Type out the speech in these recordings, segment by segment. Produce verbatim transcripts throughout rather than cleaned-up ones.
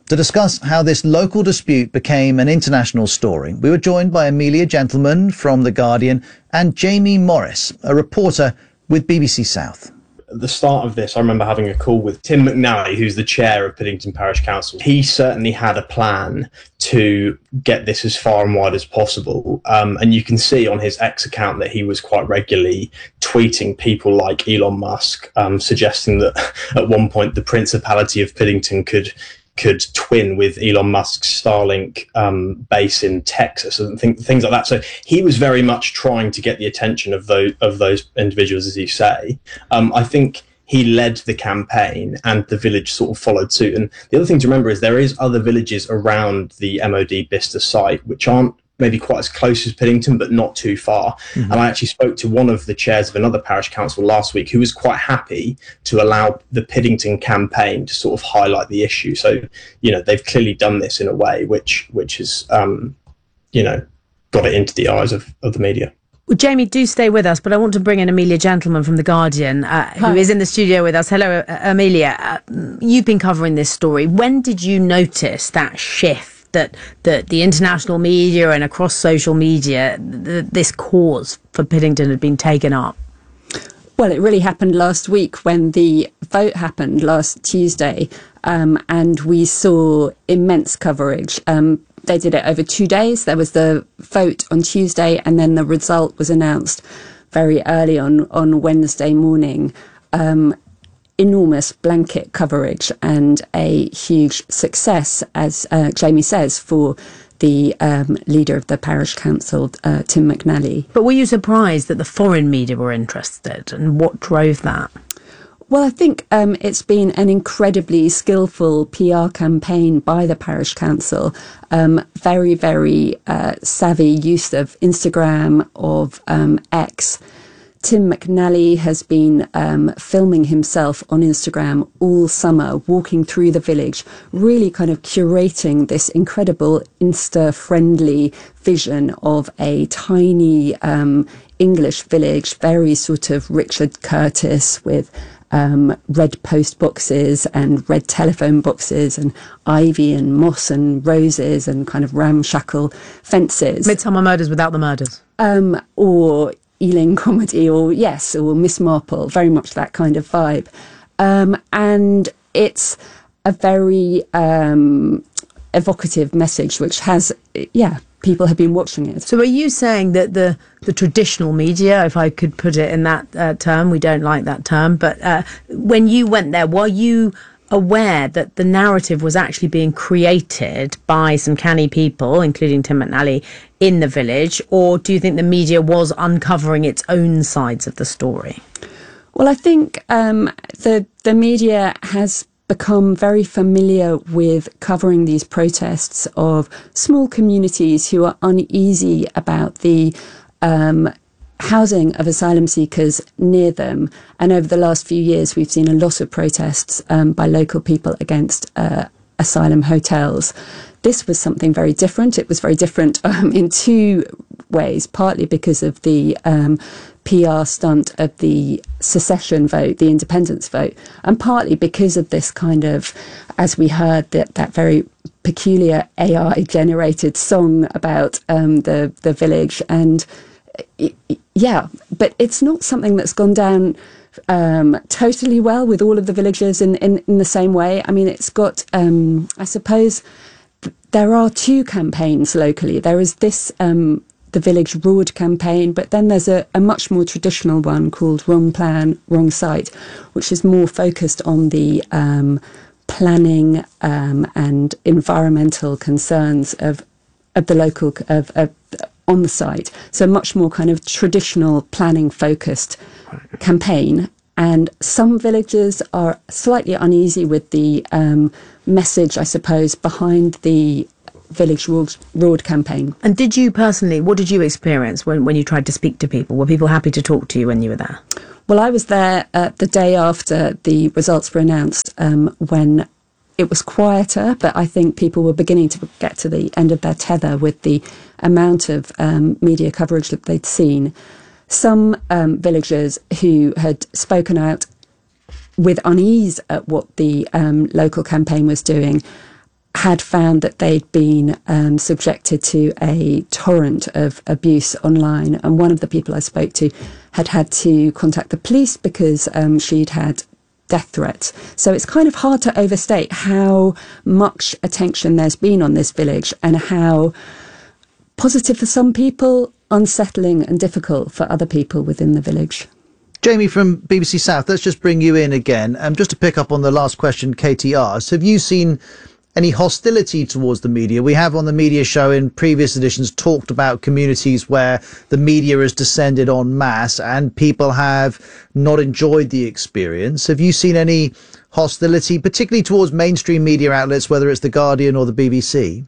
To discuss how this local dispute became an international story, we were joined by Amelia Gentleman from The Guardian and Jamie Morris, a reporter with B B C South. At the start of this, I remember having a call with Tim McNally, who's the chair of Piddington Parish Council. He certainly had a plan to get this as far and wide as possible. Um, and you can see on his X account that he was quite regularly tweeting people like Elon Musk, um, suggesting that at one point the Principality of Piddington could could twin with Elon Musk's Starlink um, base in Texas and th- things like that. So he was very much trying to get the attention of those of those individuals, as you say. Um, I think he led the campaign and the village sort of followed suit. And the other thing to remember is there is other villages around the M O D Bicester site which aren't maybe quite as close as Piddington, but not too far. Mm-hmm. And I actually spoke to one of the chairs of another parish council last week who was quite happy to allow the Piddington campaign to sort of highlight the issue. So, you know, they've clearly done this in a way which which has, um, you know, got it into the eyes of, of the media. Well, Jamie, do stay with us, but I want to bring in Amelia Gentleman from The Guardian, uh, who is in the studio with us. Hello, uh, Amelia. Uh, you've been covering this story. When did you notice that shift? That, that the international media and across social media, th- this cause for Piddington had been taken up? Well, it really happened last week when the vote happened last Tuesday, um, and we saw immense coverage. Um, they did it over two days. There was the vote on Tuesday, and then the result was announced very early on, on Wednesday morning. Um, enormous blanket coverage and a huge success, as uh, Jamie says, for the um, leader of the parish council, uh, Tim McNally. But were you surprised that the foreign media were interested, and what drove that? Well, I think um, it's been an incredibly skillful P R campaign by the parish council. Um, very, very uh, savvy use of Instagram, of um, X. Tim McNally has been um, filming himself on Instagram all summer, walking through the village, really kind of curating this incredible Insta-friendly vision of a tiny um, English village, very sort of Richard Curtis with um, red post boxes and red telephone boxes and ivy and moss and roses and kind of ramshackle fences. Midsummer Murders without the murders. Um, or... Ealing comedy, or yes, or Miss Marple, very much that kind of vibe. Um, and it's a very um, evocative message, which has, yeah, people have been watching it. So are you saying that the, the traditional media, if I could put it in that uh, term, we don't like that term, but uh, when you went there, were you aware that the narrative was actually being created by some canny people, including Tim McNally, in the village, or do you think the media was uncovering its own sides of the story? Well, I think um, the the media has become very familiar with covering these protests of small communities who are uneasy about the um, housing of asylum seekers near them. And over the last few years, we've seen a lot of protests um, by local people against uh, asylum hotels. This was something very different. It was very different um, in two ways, partly because of the um, P R stunt of the secession vote, the independence vote, and partly because of this kind of, as we heard, that, that very peculiar A I-generated song about um, the, the village. And yeah, but it's not something that's gone down um, totally well with all of the villagers in, in, in the same way. I mean, it's got, um, I suppose, th- there are two campaigns locally. There is this, um, the Village Road campaign, but then there's a, a much more traditional one called Wrong Plan, Wrong Site, which is more focused on the um, planning um, and environmental concerns of of the local, of, of on the site. So much more kind of traditional planning focused campaign. And some villagers are slightly uneasy with the um, message, I suppose, behind the Village Road, Road campaign. And did you personally, what did you experience when, when you tried to speak to people? Were people happy to talk to you when you were there? Well, I was there uh, the day after the results were announced, um, when it was quieter, but I think people were beginning to get to the end of their tether with the amount of um, media coverage that they'd seen. Some um, villagers who had spoken out with unease at what the um, local campaign was doing had found that they'd been um, subjected to a torrent of abuse online. And one of the people I spoke to had had to contact the police because um, she'd had death threats. So it's kind of hard to overstate how much attention there's been on this village and how positive for some people, unsettling and difficult for other people within the village. Jamie from B B C South, let's just bring you in again. Um, just to pick up on the last question Katie asked, have you seen any hostility towards the media? We have on the media show in previous editions talked about communities where the media has descended en masse and people have not enjoyed the experience. Have you seen any hostility, particularly towards mainstream media outlets, whether it's The Guardian or the B B C?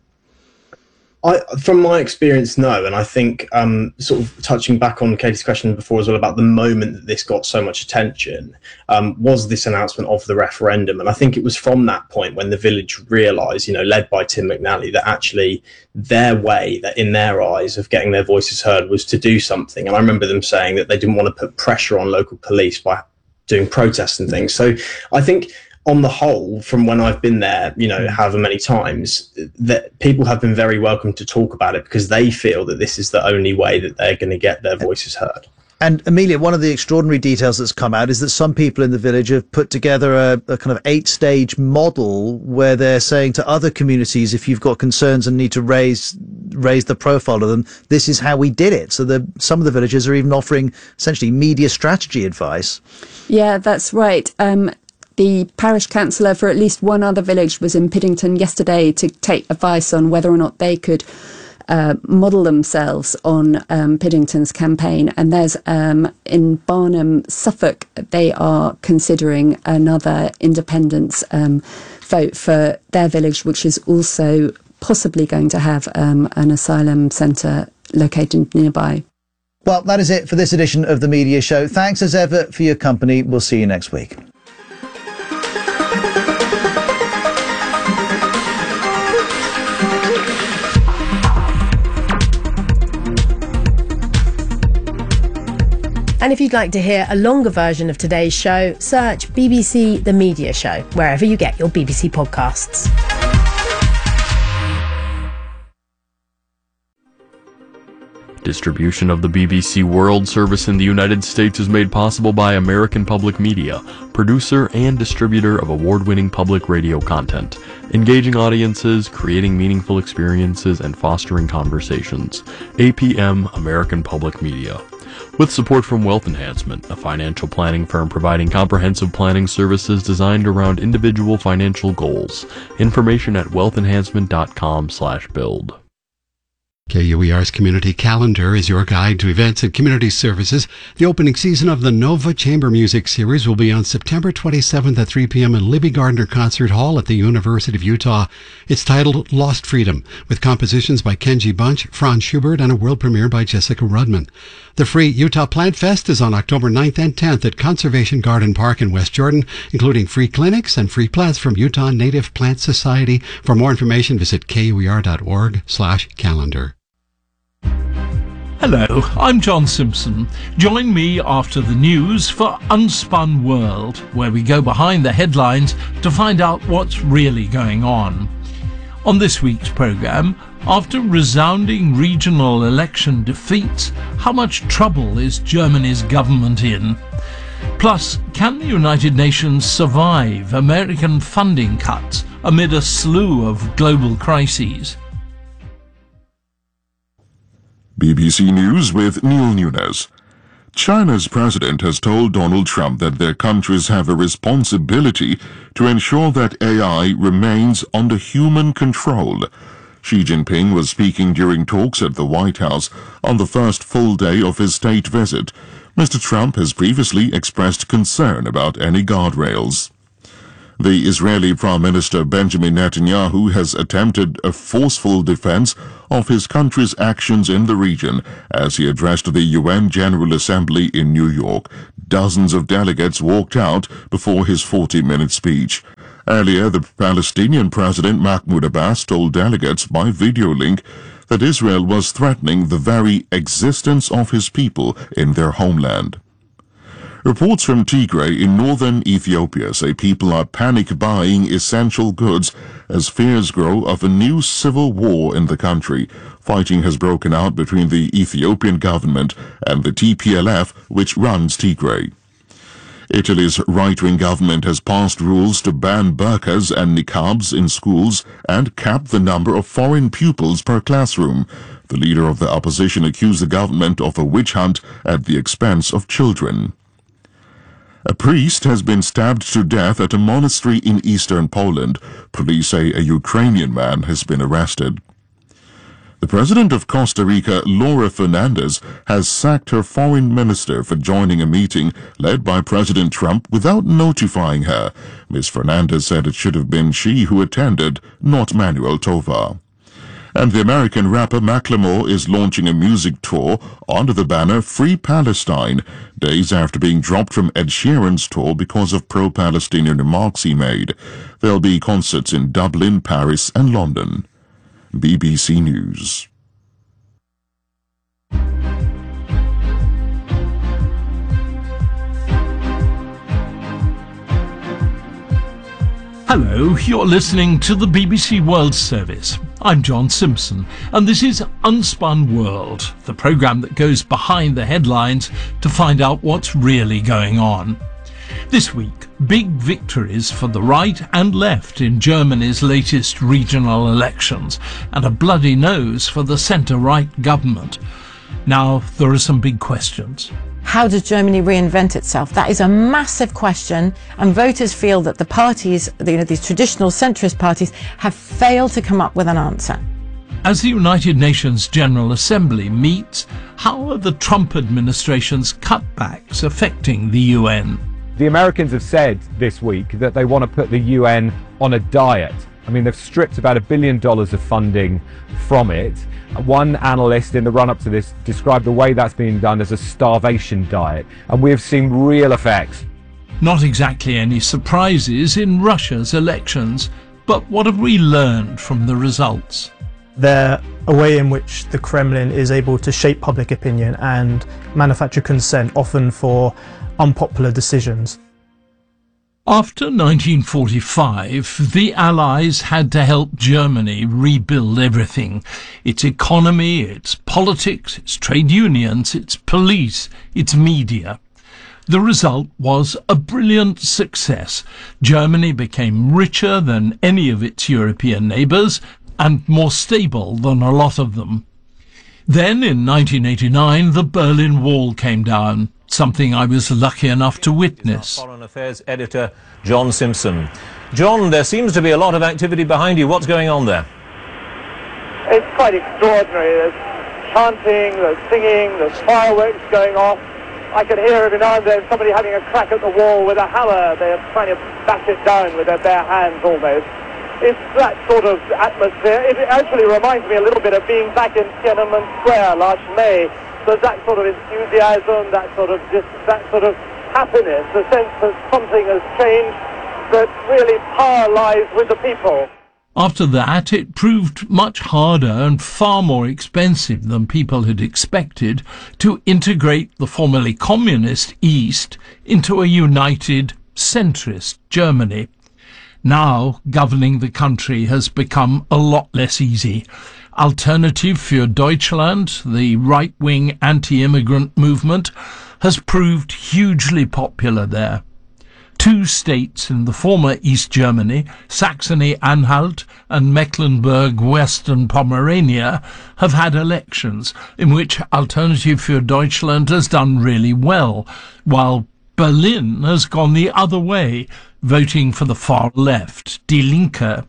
I, from my experience, no. And I think um, sort of touching back on Katie's question before as well about the moment that this got so much attention, um, was this announcement of the referendum. And I think it was from that point when the village realised, you know, led by Tim McNally, that actually their way, that in their eyes, of getting their voices heard was to do something. And I remember them saying that they didn't want to put pressure on local police by doing protests and things. So I think, on the whole, from when I've been there, you know, however many times, that people have been very welcome to talk about it because they feel that this is the only way that they're going to get their voices heard. And Amelia, one of the extraordinary details that's come out is that some people in the village have put together a, a kind of eight-stage model where they're saying to other communities, if you've got concerns and need to raise raise the profile of them, this is how we did it. So the, some of the villages are even offering essentially media strategy advice. Yeah, that's right. Um, The parish councillor for at least one other village was in Piddington yesterday to take advice on whether or not they could uh, model themselves on um, Piddington's campaign. And there's um, in Barnham, Suffolk, they are considering another independence um, vote for their village, which is also possibly going to have um, an asylum centre located nearby. Well, that is it for this edition of The Media Show. Thanks as ever for your company. We'll see you next week. And if you'd like to hear a longer version of today's show, search B B C The Media Show, wherever you get your B B C podcasts. Distribution of the B B C World Service in the United States is made possible by American Public Media, producer and distributor of award-winning public radio content, engaging audiences, creating meaningful experiences, and fostering conversations. A P M American Public Media. With support from Wealth Enhancement, a financial planning firm providing comprehensive planning services designed around individual financial goals. Information at wealth enhancement dot com slash build. K U E R's Community Calendar is your guide to events and community services. The opening season of the Nova Chamber Music Series will be on September twenty-seventh at three p.m. in Libby Gardner Concert Hall at the University of Utah. It's titled Lost Freedom, with compositions by Kenji Bunch, Franz Schubert, and a world premiere by Jessica Rudman. The free Utah Plant Fest is on October ninth and tenth at Conservation Garden Park in West Jordan, including free clinics and free plants from Utah Native Plant Society. For more information, visit K U E R dot org slash calendar. Hello, I'm John Simpson. Join me after the news for Unspun World, where we go behind the headlines to find out what's really going on. On this week's programme, after resounding regional election defeats, how much trouble is Germany's government in? Plus, can the United Nations survive American funding cuts amid a slew of global crises? B B C News with Neil Nunes. China's president has told Donald Trump that their countries have a responsibility to ensure that A I remains under human control. Xi Jinping was speaking during talks at the White House on the first full day of his state visit. Mister Trump has previously expressed concern about any guardrails. The Israeli Prime Minister Benjamin Netanyahu has attempted a forceful defense of his country's actions in the region as he addressed the U N General Assembly in New York. Dozens of delegates walked out before his forty-minute speech. Earlier, the Palestinian President Mahmoud Abbas told delegates by video link that Israel was threatening the very existence of his people in their homeland. Reports from Tigray in northern Ethiopia say people are panic buying essential goods as fears grow of a new civil war in the country. Fighting has broken out between the Ethiopian government and the T P L F, which runs Tigray. Italy's right-wing government has passed rules to ban burqas and niqabs in schools and cap the number of foreign pupils per classroom. The leader of the opposition accused the government of a witch hunt at the expense of children. A priest has been stabbed to death at a monastery in eastern Poland. Police say a Ukrainian man has been arrested. The president of Costa Rica, Laura Fernandez, has sacked her foreign minister for joining a meeting led by President Trump without notifying her. Miz Fernandez said it should have been she who attended, not Manuel Tovar. And the American rapper Macklemore is launching a music tour under the banner Free Palestine, days after being dropped from Ed Sheeran's tour because of pro-Palestinian remarks he made. There'll be concerts in Dublin, Paris and London. B B C News. Hello, you're listening to the B B C World Service. I'm John Simpson, and this is Unspun World, the programme that goes behind the headlines to find out what's really going on. This week, big victories for the right and left in Germany's latest regional elections, and a bloody nose for the centre-right government. Now, there are some big questions. How does Germany reinvent itself? That is a massive question, and voters feel that the parties, you know, these traditional centrist parties, have failed to come up with an answer. As the United Nations General Assembly meets, how are the Trump administration's cutbacks affecting the U N? The Americans have said this week that they want to put the U N on a diet. I mean, they've stripped about a billion dollars of funding from it. One analyst in the run-up to this described the way that's being done as a starvation diet, and we have seen real effects. Not exactly any surprises in Russia's elections, but what have we learned from the results? They're a way in which the Kremlin is able to shape public opinion and manufacture consent, often for unpopular decisions. After nineteen forty-five, the Allies had to help Germany rebuild everything. Its economy, its politics, its trade unions, its police, its media. The result was a brilliant success. Germany became richer than any of its European neighbours and more stable than a lot of them. Then, in nineteen eighty-nine, the Berlin Wall came down, something I was lucky enough to witness. Foreign Affairs editor John Simpson. John, there seems to be a lot of activity behind you. What's going on there? It's quite extraordinary. There's chanting, there's singing, there's fireworks going off. I can hear every now and then somebody having a crack at the wall with a hammer. They're trying to bash it down with their bare hands almost. It's that sort of atmosphere. It actually reminds me a little bit of being back in Tiananmen Square last May. There's that sort of enthusiasm, that sort of just, that sort of happiness, the sense that something has changed, that really power lies with the people. After that, it proved much harder and far more expensive than people had expected to integrate the formerly communist East into a united centrist Germany. Now, governing the country has become a lot less easy. Alternative für Deutschland, the right-wing anti-immigrant movement, has proved hugely popular there. Two states in the former East Germany, Saxony-Anhalt and Mecklenburg-Western Pomerania, have had elections in which Alternative für Deutschland has done really well, while Berlin has gone the other way, voting for the far left, Die Linke.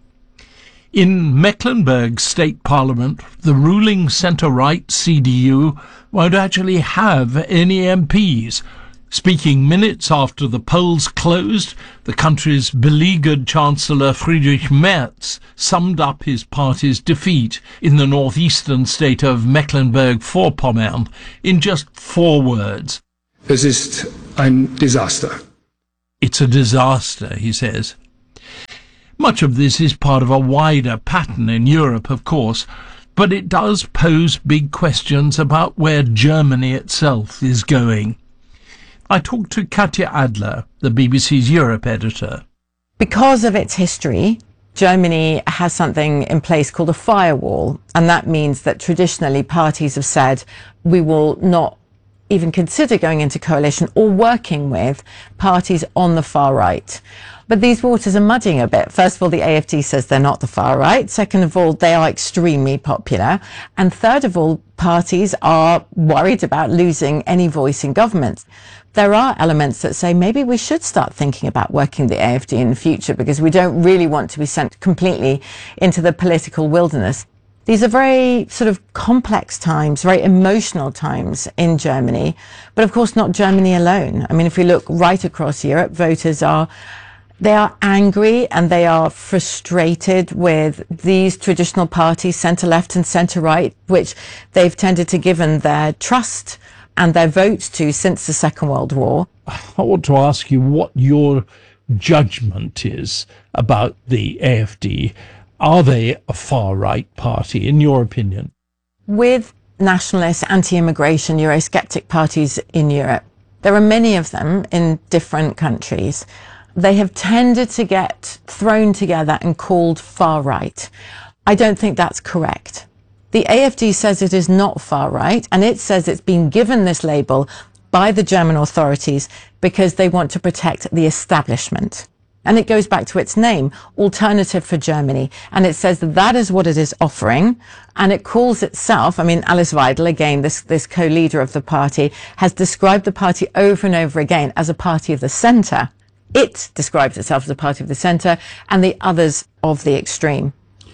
In Mecklenburg State Parliament, the ruling centre-right C D U won't actually have any M Ps. Speaking minutes after the polls closed, the country's beleaguered Chancellor Friedrich Merz summed up his party's defeat in the northeastern state of Mecklenburg-Vorpommern in just four words. Es ist ein Desaster. It's a disaster, he says. Much of this is part of a wider pattern in Europe, of course, but it does pose big questions about where Germany itself is going. I talked to Katja Adler, the B B C's Europe editor. Because of its history, Germany has something in place called a firewall, and that means that traditionally parties have said we will not even consider going into coalition or working with parties on the far right. But these waters are muddying a bit. First of all, the A F D says they're not the far right. Second of all, they are extremely popular. And third of all, parties are worried about losing any voice in government. There are elements that say maybe we should start thinking about working the A F D in the future because we don't really want to be sent completely into the political wilderness. These are very sort of complex times, very emotional times in Germany, but of course not Germany alone. I mean, if we look right across Europe, voters are They are angry and they are frustrated with these traditional parties, centre-left and centre-right, which they've tended to give their trust and their votes to since the Second World War. I want to ask you what your judgment is about the A F D. Are they a far-right party, in your opinion? With nationalist, anti-immigration, Eurosceptic parties in Europe, there are many of them in different countries. They have tended to get thrown together and called far-right. I don't think that's correct. The A F D says it is not far-right, and it says it's been given this label by the German authorities because they want to protect the establishment. And it goes back to its name, Alternative for Germany. And it says that that is what it is offering. And it calls itself, I mean, Alice Weidel, again, this, this co-leader of the party, has described the party over and over again as a party of the centre. It describes itself as a party of the centre and the others of the extreme.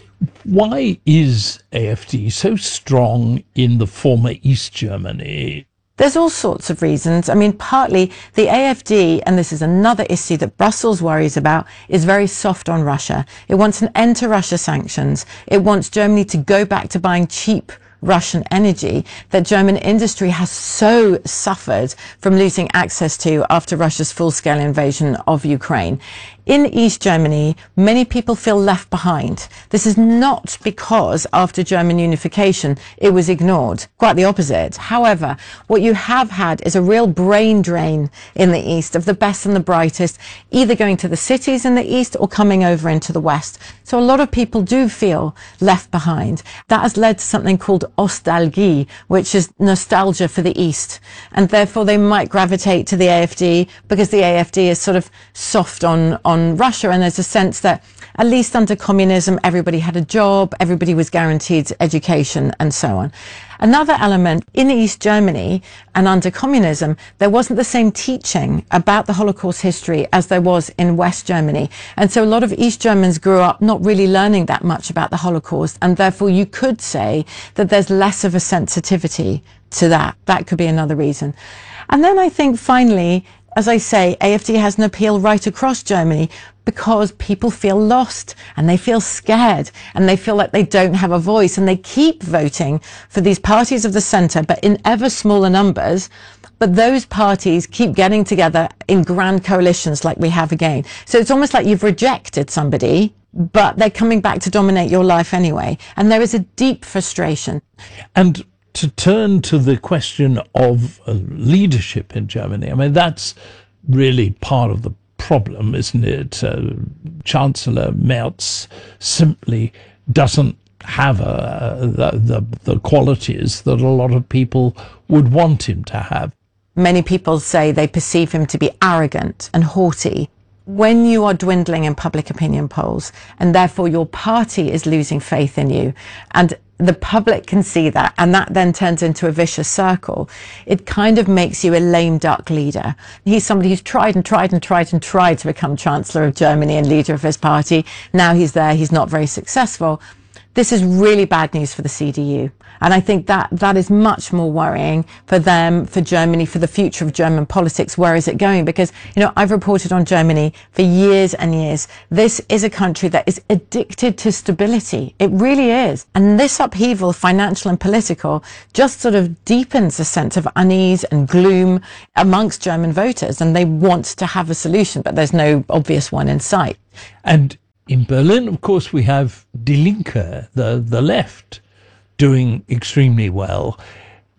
Why is A F D so strong in the former East Germany? There's all sorts of reasons. I mean, partly the A F D, and this is another issue that Brussels worries about, is very soft on Russia. It wants an end to Russia sanctions. It wants Germany to go back to buying cheap Russian energy that German industry has so suffered from losing access to after Russia's full-scale invasion of Ukraine. In East Germany, many people feel left behind. This is not because after German unification it was ignored. Quite the opposite. However, what you have had is a real brain drain in the East of the best and the brightest, either going to the cities in the East or coming over into the West. So a lot of people do feel left behind. That has led to something called Ostalgie, which is nostalgia for the East. And therefore they might gravitate to the A F D because the A F D is sort of soft on, on Russia, and there's a sense that at least under communism everybody had a job, everybody was guaranteed education and so on. Another element, in East Germany and under communism, there wasn't the same teaching about the Holocaust history as there was in West Germany. And so a lot of East Germans grew up not really learning that much about the Holocaust, and therefore you could say that there's less of a sensitivity to that. That could be another reason. And then I think finally, as I say, A F D has an appeal right across Germany because people feel lost and they feel scared and they feel like they don't have a voice, and they keep voting for these parties of the centre, but in ever smaller numbers. But those parties keep getting together in grand coalitions like we have again. So it's almost like you've rejected somebody, but they're coming back to dominate your life anyway. And there is a deep frustration. And to turn to the question of uh, leadership in Germany, I mean, that's really part of the problem, isn't it? Uh, Chancellor Merz simply doesn't have a, the, the, the qualities that a lot of people would want him to have. Many people say they perceive him to be arrogant and haughty. When you are dwindling in public opinion polls, and therefore your party is losing faith in you, and the public can see that, and that then turns into a vicious circle, it kind of makes you a lame duck leader. He's somebody who's tried and tried and tried and tried to become Chancellor of Germany and leader of his party. Now he's there, he's not very successful. This is really bad news for the C D U. And I think that that is much more worrying for them, for Germany, for the future of German politics. Where is it going? Because, you know, I've reported on Germany for years and years. This is a country that is addicted to stability. It really is. And this upheaval, financial and political, just sort of deepens a sense of unease and gloom amongst German voters. And they want to have a solution, but there's no obvious one in sight. And in Berlin, of course, we have Die Linke, the, the left, doing extremely well.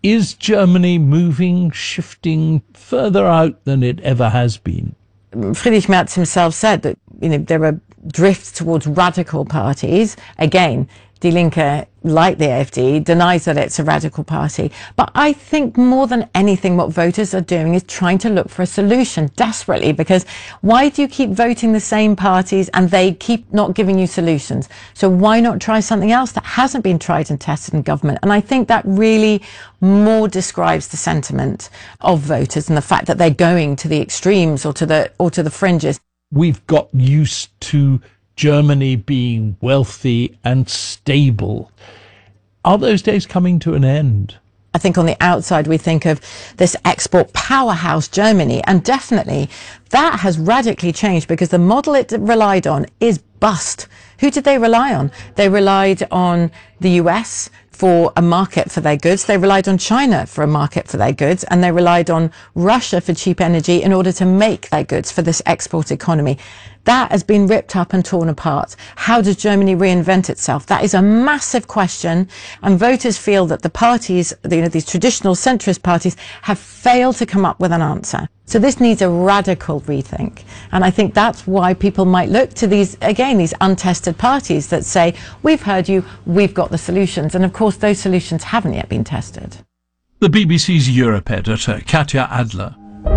Is Germany moving, shifting further out than it ever has been? Friedrich Merz himself said that, you know, there are drifts towards radical parties. Again, Die Linke, like the A F D, denies that it's a radical party. But I think more than anything, what voters are doing is trying to look for a solution desperately, because why do you keep voting the same parties and they keep not giving you solutions? So why not try something else that hasn't been tried and tested in government? And I think that really more describes the sentiment of voters and the fact that they're going to the extremes or to the, or to the fringes. We've got used to Germany being wealthy and stable. Are those days coming to an end? I think on the outside we think of this export powerhouse Germany, and definitely that has radically changed because the model it relied on is bust. Who did they rely on? They relied on the U S for a market for their goods. They relied on China for a market for their goods, and they relied on Russia for cheap energy in order to make their goods for this export economy. That has been ripped up and torn apart. How does Germany reinvent itself? That is a massive question, and voters feel that the parties, you know, these traditional centrist parties, have failed to come up with an answer. So this needs a radical rethink, and I think that's why people might look to these, again, these untested parties that say, we've heard you, we've got the solutions, and of course those solutions haven't yet been tested. The B B C's Europe editor, Katya Adler.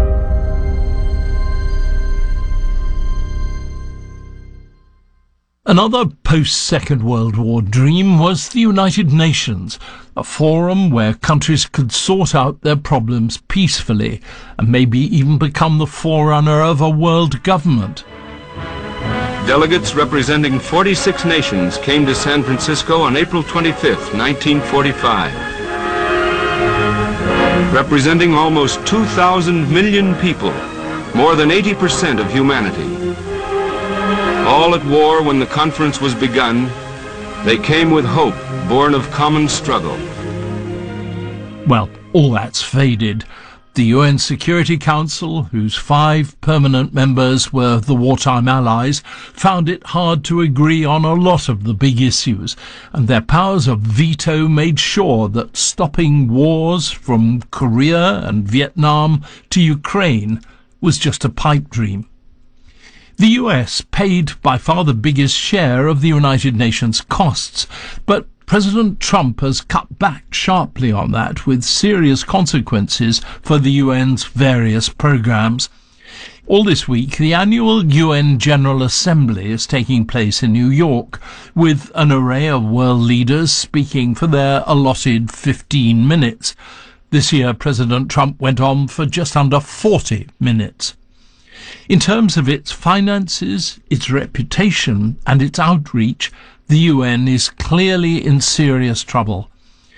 Another post-Second World War dream was the United Nations, a forum where countries could sort out their problems peacefully and maybe even become the forerunner of a world government. Delegates representing forty-six nations came to San Francisco on April twenty-fifth, nineteen forty-five. Representing almost two thousand million people, more than eighty percent of humanity. All at war when the conference was begun, they came with hope, born of common struggle. Well, all that's faded. The U N Security Council, whose five permanent members were the wartime allies, found it hard to agree on a lot of the big issues, and their powers of veto made sure that stopping wars from Korea and Vietnam to Ukraine was just a pipe dream. The U S paid by far the biggest share of the United Nations costs, but President Trump has cut back sharply on that, with serious consequences for the U N's various programs. All this week, the annual U N General Assembly is taking place in New York, with an array of world leaders speaking for their allotted fifteen minutes. This year, President Trump went on for just under forty minutes. In terms of its finances, its reputation and its outreach, the U N is clearly in serious trouble.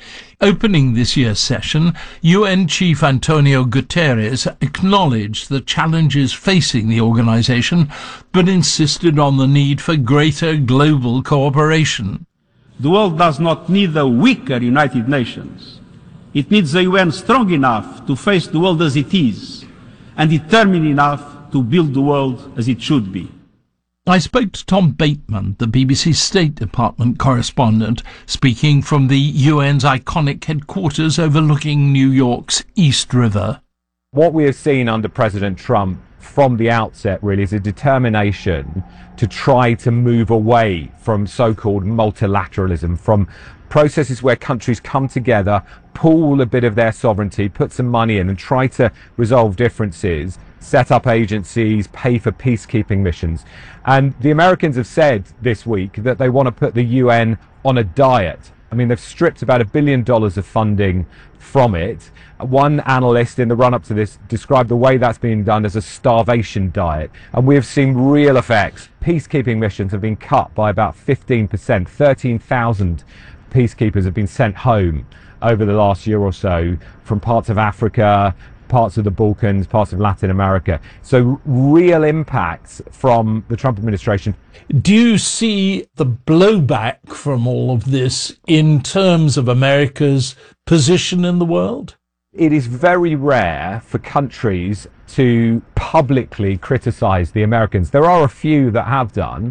Opening this year's session, U N Chief Antonio Guterres acknowledged the challenges facing the organization, but insisted on the need for greater global cooperation. The world does not need a weaker United Nations. It needs a U N strong enough to face the world as it is, and determined enough to build the world as it should be. I spoke to Tom Bateman, the B B C State Department correspondent, speaking from the U N's iconic headquarters overlooking New York's East River. What we have seen under President Trump from the outset really is a determination to try to move away from so-called multilateralism, from processes where countries come together, pool a bit of their sovereignty, put some money in and try to resolve differences, set up agencies, pay for peacekeeping missions. And the Americans have said this week that they want to put the U N on a diet. I mean, they've stripped about a billion dollars of funding from it. One analyst in the run-up to this described the way that's being done as a starvation diet. And we have seen real effects. Peacekeeping missions have been cut by about fifteen percent. thirteen thousand peacekeepers have been sent home over the last year or so from parts of Africa, parts of the Balkans, parts of Latin America. So real impacts from the Trump administration. Do you see the blowback from all of this in terms of America's position in the world? It is very rare for countries to publicly criticize the Americans. There are a few that have done,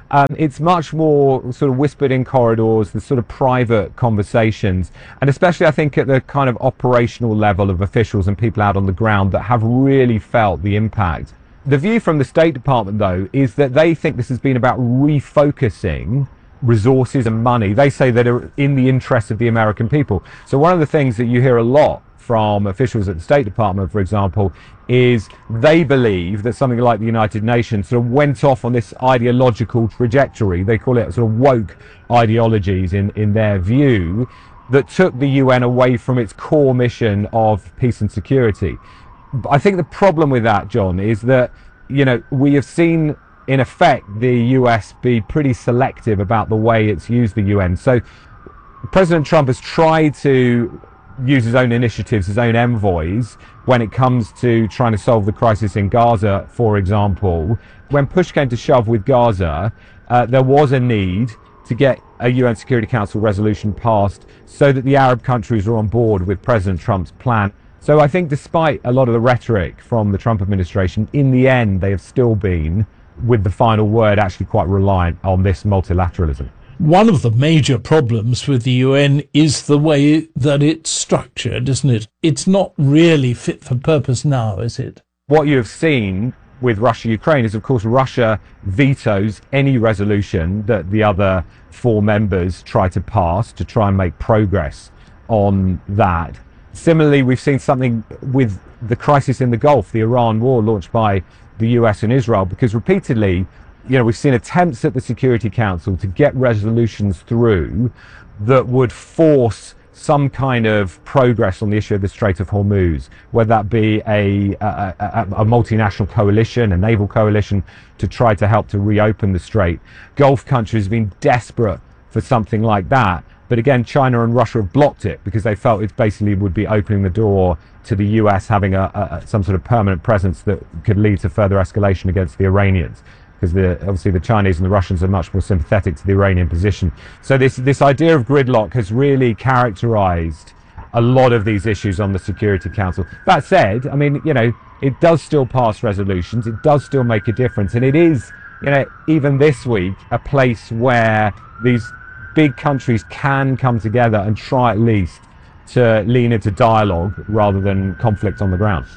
Um, it's much more sort of whispered in corridors, the sort of private conversations, and especially I think at the kind of operational level of officials and people out on the ground that have really felt the impact. The view from the State Department, though, is that they think this has been about refocusing resources and money. They say that are in the interest of the American people. So one of the things that you hear a lot from officials at the State Department, for example, is they believe that something like the United Nations sort of went off on this ideological trajectory. They call it sort of woke ideologies in, in their view, that took the U N away from its core mission of peace and security. I think the problem with that, John, is that, you know, we have seen in effect the U S be pretty selective about the way it's used the U N. So President Trump has tried to use his own initiatives, his own envoys, when it comes to trying to solve the crisis in Gaza, for example. When push came to shove with Gaza, uh, there was a need to get a U N Security Council resolution passed so that the Arab countries were on board with President Trump's plan. So I think despite a lot of the rhetoric from the Trump administration, in the end they have still been, with the final word, actually quite reliant on this multilateralism. One of the major problems with the U N is the way that it's structured, isn't it? It's not really fit for purpose now, is it? What you have seen with Russia-Ukraine is, of course, Russia vetoes any resolution that the other four members try to pass to try and make progress on that. Similarly, we've seen something with the crisis in the Gulf, the Iran war launched by the U S and Israel, because repeatedly, you know, we've seen attempts at the Security Council to get resolutions through that would force some kind of progress on the issue of the Strait of Hormuz, whether that be a, a, a, a multinational coalition, a naval coalition, to try to help to reopen the strait. Gulf countries have been desperate for something like that. But again, China and Russia have blocked it because they felt it basically would be opening the door to the U S having a, a, some sort of permanent presence that could lead to further escalation against the Iranians. Because the, obviously the Chinese and the Russians are much more sympathetic to the Iranian position. So this, this idea of gridlock has really characterized a lot of these issues on the Security Council. That said, I mean, you know, it does still pass resolutions. It does still make a difference. And it is, you know, even this week, a place where these big countries can come together and try at least to lean into dialogue rather than conflict on the ground.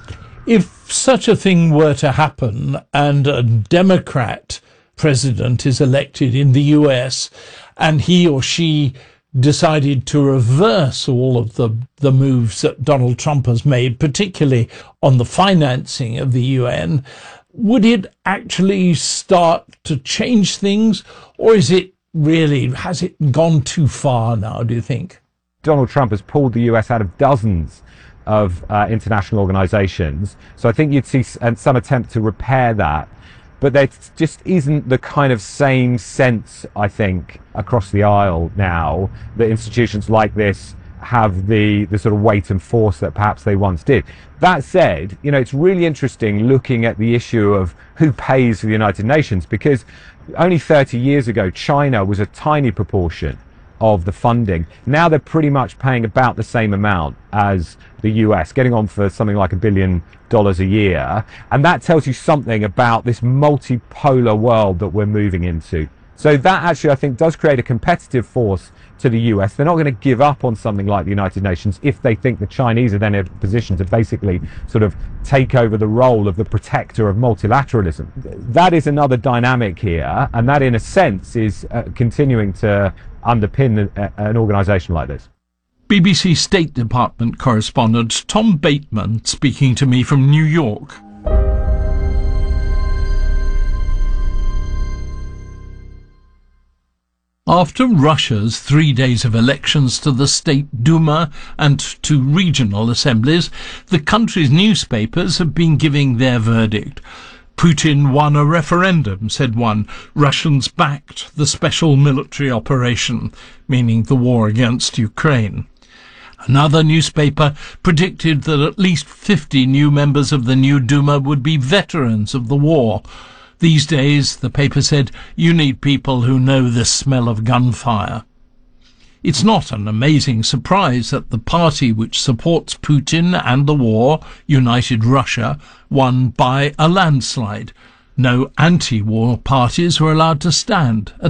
If such a thing were to happen and a Democrat president is elected in the U S and he or she decided to reverse all of the, the moves that Donald Trump has made, particularly on the financing of the U N, would it actually start to change things, or is it really, has it gone too far now, do you think? Donald Trump has pulled the U S out of dozens of uh, international organizations. So I think you'd see some attempt to repair that. But there just isn't the kind of same sense, I think, across the aisle now that institutions like this have the, the sort of weight and force that perhaps they once did. That said, you know, it's really interesting looking at the issue of who pays for the United Nations, because only thirty years ago, China was a tiny proportion of the funding. Now they're pretty much paying about the same amount as the U S, getting on for something like a billion dollars a year. And that tells you something about this multipolar world that we're moving into. So that actually, I think, does create a competitive force to the U S. They're not going to give up on something like the United Nations if they think the Chinese are then in a position to basically sort of take over the role of the protector of multilateralism. That is another dynamic here, and that in a sense is uh, continuing to underpin a, an organisation like this. B B C State Department correspondent Tom Bateman speaking to me from New York. After Russia's three days of elections to the State Duma and to regional assemblies, the country's newspapers have been giving their verdict. Putin won a referendum, said one. Russians backed the special military operation, meaning the war against Ukraine. Another newspaper predicted that at least fifty new members of the new Duma would be veterans of the war. These days, the paper said, you need people who know the smell of gunfire. It's not an amazing surprise that the party which supports Putin and the war, United Russia, won by a landslide. No anti-war parties were allowed to stand